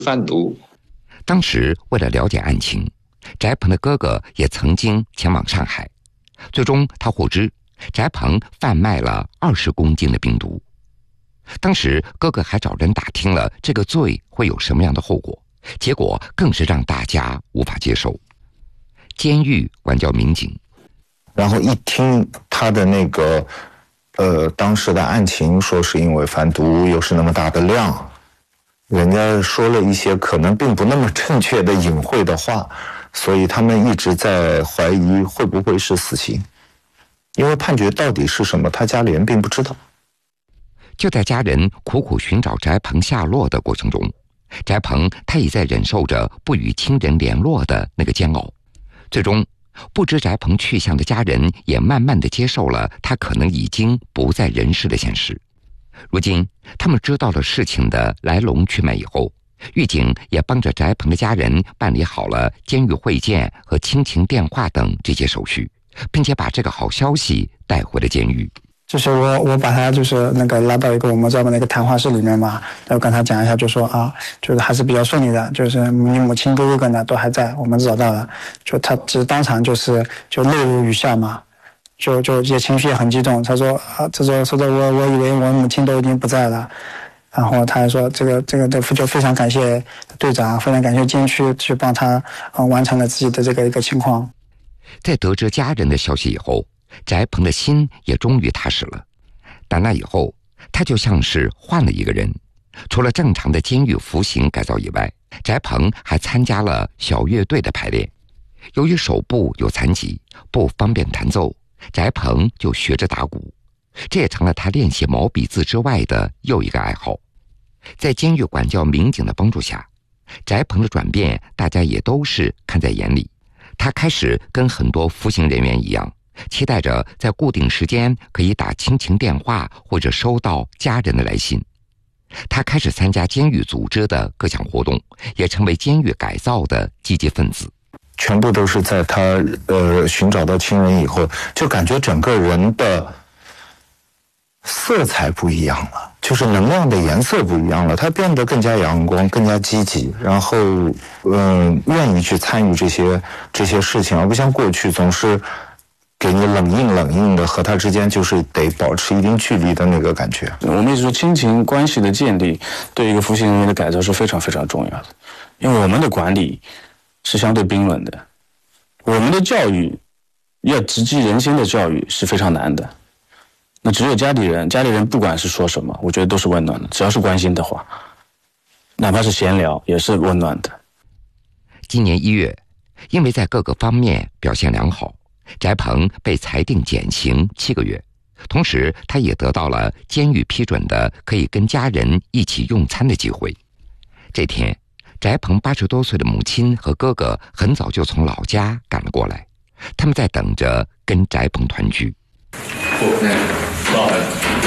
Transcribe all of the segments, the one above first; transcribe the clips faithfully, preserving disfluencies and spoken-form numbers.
贩毒。 当时为了了解案情，翟鹏的哥哥也曾经前往上海，最终他获知翟鹏贩卖了二十公斤的冰毒。当时哥哥还找人打听了这个罪会有什么样的后果，结果更是让大家无法接受。监狱管教民警， 然后一听他的那个呃当时的案情，说是因为贩毒又是那么大的量，人家说了一些可能并不那么正确的隐晦的话，所以他们一直在怀疑会不会是死刑，因为判决到底是什么，他家里人并不知道。 就在家人苦苦寻找翟鹏下落的过程中，翟鹏他也在忍受着不与亲人联络的那个煎熬。最终不知翟鹏去向的家人也慢慢地接受了他可能已经不在人世的现实。如今他们知道了事情的来龙去脉以后，狱警也帮着翟鹏的家人办理好了监狱会见和亲情电话等这些手续，并且把这个好消息带回了监狱。 就是我我把他就是那个拉到一个我们专门的一个谈话室里面嘛，然后跟他讲一下，就说啊，就是还是比较顺利的，就是你母亲哥哥呢都还在，我们找到了，就他只当场就是就泪如雨下嘛，就就也情绪也很激动，他说啊，他说说的我我以为我母亲都已经不在了，然后他还说这个这个就非常感谢队长，非常感谢监区去帮他嗯完成了自己的这个一个情况。 在得知家人的消息以后，翟鹏的心也终于踏实了，但那以后他就像是换了一个人。除了正常的监狱服刑改造以外，翟鹏还参加了小乐队的排练。由于手部有残疾，不方便弹奏，翟鹏就学着打鼓，这也成了他练习毛笔字之外的又一个爱好。在监狱管教民警的帮助下，翟鹏的转变大家也都是看在眼里。他开始跟很多服刑人员一样，期待着在固定时间可以打亲情电话或者收到家人的来信。他开始参加监狱组织的各项活动，也成为监狱改造的积极分子。 全部都是在他呃寻找到亲人以后，就感觉整个人的色彩不一样了，就是能量的颜色不一样了，他变得更加阳光，更加积极，然后嗯、呃，愿意去参与这些这些事情，而不像过去总是给你冷硬冷硬的，和他之间就是得保持一定距离的那个感觉。 我们一直说亲情关系的建立对一个服刑人员的改造是非常非常重要的，因为我们的管理是相对冰冷的，我们的教育要直击人心的教育是非常难的。那只有家里人，家里人不管是说什么，我觉得都是温暖的，只要是关心的话，哪怕是闲聊也是温暖的。 今年一月，因为在各个方面表现良好，翟鹏被裁定减刑七个月，同时他也得到了监狱批准的可以跟家人一起用餐的机会。这天，翟鹏八十多岁的母亲和哥哥很早就从老家赶了过来，他们在等着跟翟鹏团聚。 老人，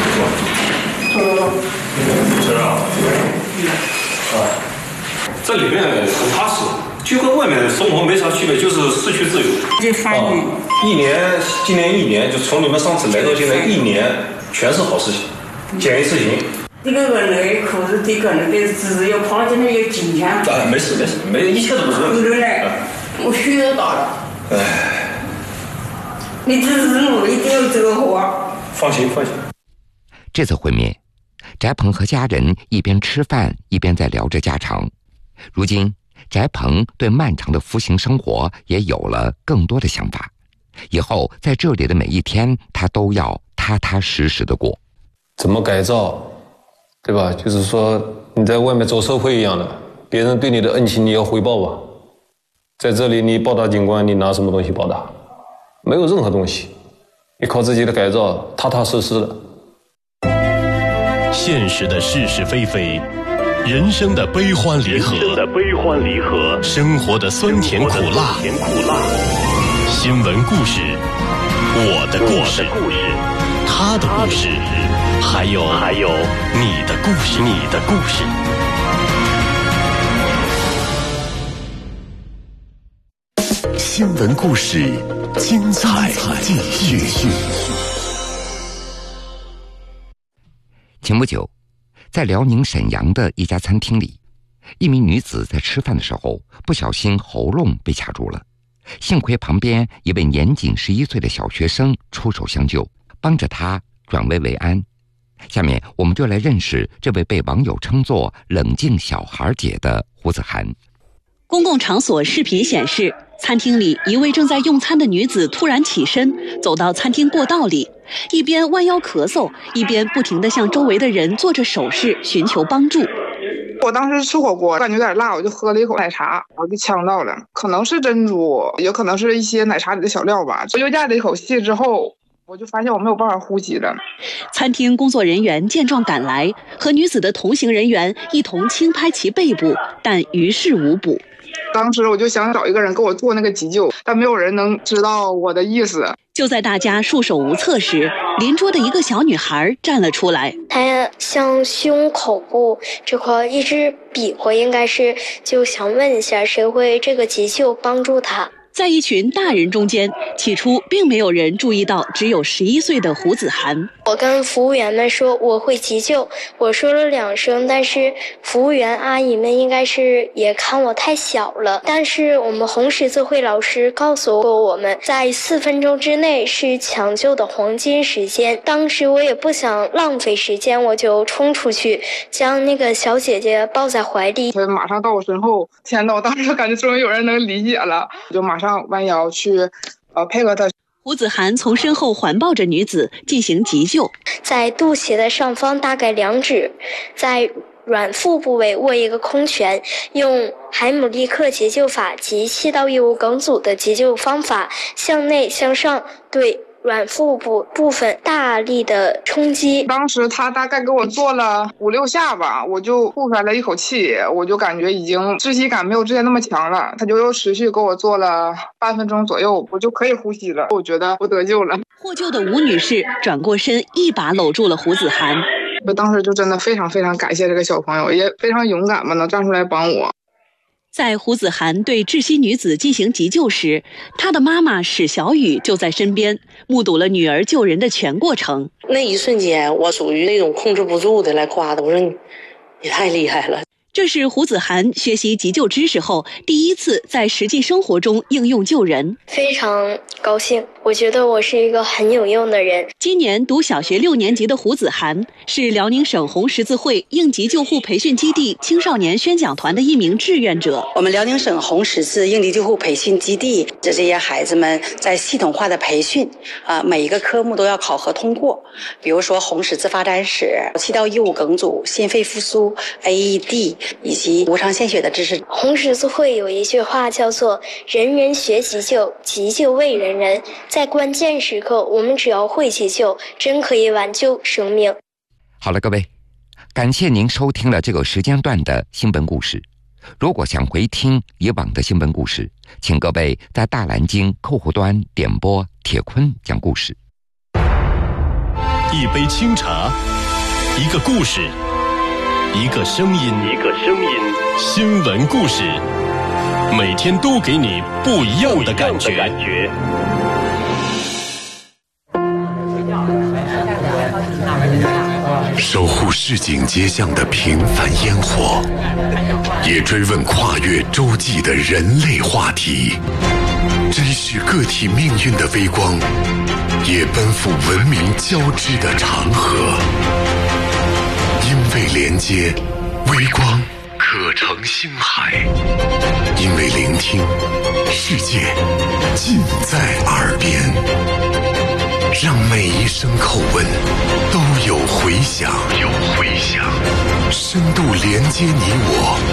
是啊，啊，这里面很踏实，就跟外面生活没啥区别，就是失去自由。 这翻译、 啊，一年，今年一年，就从你们上次来到现在一年，全是好事情，减一次刑。 这个人类可是这个人的只有跑进来有今天。 啊，没事没事，没一切都不是问题。 后来我学到了。 哎， 你只是我一定要这个活。 放心放心。 这次会面，翟鹏和家人一边吃饭一边在聊着家常。如今翟鹏对漫长的服刑生活也有了更多的想法，以后在这里的每一天他都要踏踏实实的过。 怎么改造，对吧？就是说你在外面走社会一样的，别人对你的恩情你要回报吧。在这里你报答警官，你拿什么东西报答？没有任何东西，你靠自己的改造，踏踏实实的。 现实的是是非非，人生的悲欢离合，人生的悲欢离合，生活的酸甜苦辣，甜苦辣。新闻故事，我的故事，他的故事，还有还有你的故事，你的故事。新闻故事，精彩继续。 前不久，在辽宁沈阳的一家餐厅里， 一名女子在吃饭的时候不小心喉咙被卡住了，幸亏旁边一位年仅十一岁的小学生出手相救，帮着她转危为安。下面我们就来认识这位被网友称作冷静小孩姐的胡子涵。 公共场所视频显示，餐厅里一位正在用餐的女子突然起身，走到餐厅过道里，一边弯腰咳嗽，一边不停地向周围的人做着手势，寻求帮助。 我当时吃火锅感觉有点辣，我就喝了一口奶茶，我就呛到了，可能是珍珠，也可能是一些奶茶里的小料吧。我又咽了一口气之后，我就发现我没有办法呼吸了。 餐厅工作人员见状赶来，和女子的同行人员一同轻拍其背部，但于事无补。 当时我就想找一个人给我做那个急救，但没有人能知道我的意思。 就在大家束手无策时，邻桌的一个小女孩站了出来， 她向胸口部这块一直比划，应该是就想问一下谁会这个急救帮助她。 在一群大人中间，起初并没有人注意到只有十一岁的胡子涵。 我跟服务员们说我会急救，我说了两声，但是服务员阿姨们应该是也看我太小了。但是我们红十字会老师告诉过我们，在四分钟之内是抢救的黄金时间。当时我也不想浪费时间，我就冲出去将那个小姐姐抱在怀里。 她马上到我身后，天哪！我当时感觉终于有人能理解了，我就马上上弯腰去呃配合他。 胡子涵从身后环抱着女子进行急救， 在肚脐的上方大概两指，在软腹部位握一个空拳，用海姆立克急救法及气道异物梗阻的急救方法，向内向上对软腹部部分大力的冲击。 当时他大概给我做了五六下吧，我就吐出来了一口气，我就感觉已经窒息感没有之前那么强了。他就又持续给我做了半分钟左右，我就可以呼吸了，我觉得我得救了。 获救的吴女士转过身，一把搂住了胡子涵。 我当时就真的非常非常感谢这个小朋友，也非常勇敢嘛，能站出来帮我。 在胡子涵对窒息女子进行急救时，她的妈妈史小雨就在身边，目睹了女儿救人的全过程。 那一瞬间，我属于那种控制不住的来夸她，我说你，你太厉害了。 这是胡子涵学习急救知识后第一次在实际生活中应用救人， 非常高兴，我觉得我是一个很有用的人。 今年读小学六年级的胡子涵是辽宁省红十字会应急救护培训基地青少年宣讲团的一名志愿者。 我们辽宁省红十字应急救护培训基地的这些孩子们在系统化的培训啊、呃，每一个科目都要考核通过，比如说红十字发展史、气道异物梗阻、心肺复苏、A E D。以及无偿献血的知识。 红十字会有一句话叫做人人学急救，急救为人人。在关键时刻，我们只要会急救，真可以挽救生命。 好了，各位，感谢您收听了这个时间段的新闻故事。如果想回听以往的新闻故事，请各位在大蓝鲸客户端点播铁坤讲故事。 一杯清茶，一个故事，一个声音，一个声音，新闻故事，每天都给你不一样的感觉。 守护市井街巷的平凡烟火，也追问跨越洲际的人类话题，珍视个体命运的微光，也奔赴文明交织的长河。因为连接，微光可成星海；因为聆听，世界尽在耳边。让每一声口吻都有回响，有回响，深度连接你我。